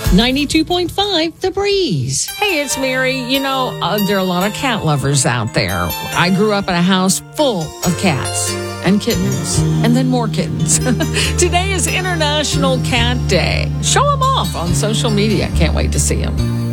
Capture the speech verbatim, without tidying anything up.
ninety-two point five The Breeze. Hey, it's Mary. You know, uh, there are a lot of cat lovers out there. I grew up in a house full of cats and kittens, and then more kittens. Today is International Cat Day. Show them off on social media. Can't wait to see them.